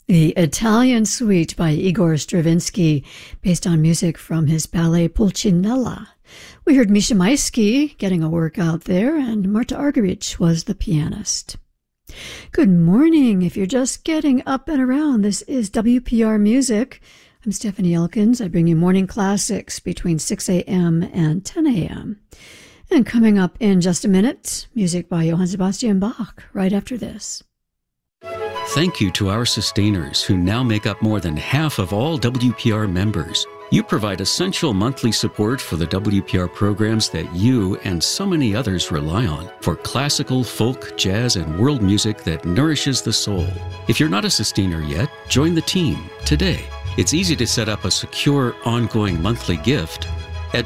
The Italian Suite by Igor Stravinsky, based on music from his ballet Pulcinella. We heard Misha Maisky getting a workout there, and Marta Argerich was the pianist. Good morning. If you're just getting up and around, this is WPR Music. I'm Stephanie Elkins. I bring you morning classics between 6 a.m. and 10 a.m. And coming up in just a minute, music by Johann Sebastian Bach, right after this. Thank you to our sustainers who now make up more than half of all WPR members. You provide essential monthly support for the WPR programs that you and so many others rely on for classical, folk, jazz, and world music that nourishes the soul. If you're not a sustainer yet, join the team today. It's easy to set up a secure, ongoing monthly gift at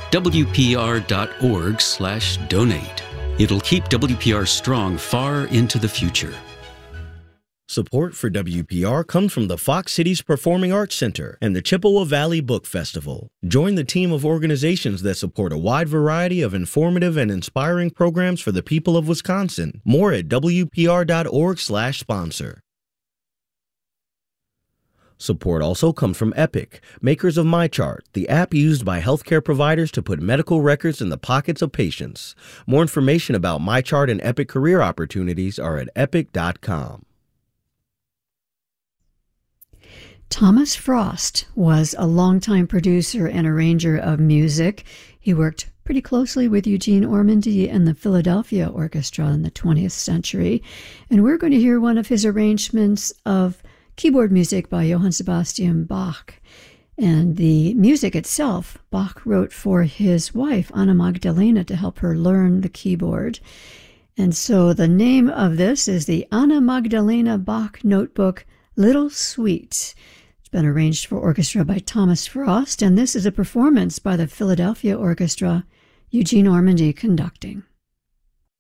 wpr.org/donate. It'll keep WPR strong far into the future. Support for WPR comes from the Fox Cities Performing Arts Center and the Chippewa Valley Book Festival. Join the team of organizations that support a wide variety of informative and inspiring programs for the people of Wisconsin. More at wpr.org/sponsor. Support also comes from Epic, makers of MyChart, the app used by healthcare providers to put medical records in the pockets of patients. More information about MyChart and Epic career opportunities are at epic.com. Thomas Frost was a longtime producer and arranger of music. He worked pretty closely with Eugene Ormandy and the Philadelphia Orchestra in the 20th century. And we're going to hear one of his arrangements of keyboard music by Johann Sebastian Bach. And the music itself, Bach wrote for his wife, Anna Magdalena, to help her learn the keyboard. And so the name of this is the Anna Magdalena Bach Notebook Little Suite. It's been arranged for orchestra by Thomas Frost, and this is a performance by the Philadelphia Orchestra, Eugene Ormandy conducting.